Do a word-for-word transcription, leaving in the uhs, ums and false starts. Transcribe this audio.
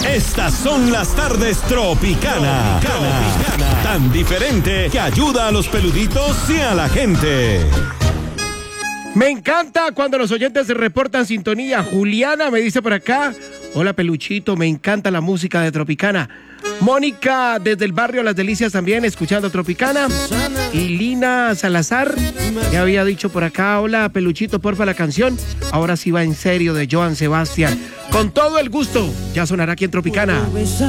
Estas son las tardes Tropicana. Tropicana. Tan diferente que ayuda a los peluditos y a la gente. Me encanta cuando los oyentes se reportan sintonía. Juliana me dice por acá: hola Peluchito, me encanta la música de Tropicana. Mónica desde el barrio Las Delicias también escuchando Tropicana. Y Lina Salazar me había dicho por acá: hola Peluchito, porfa la canción. Ahora sí va en serio, de Joan Sebastián. Con todo el gusto, ya sonará aquí en Tropicana.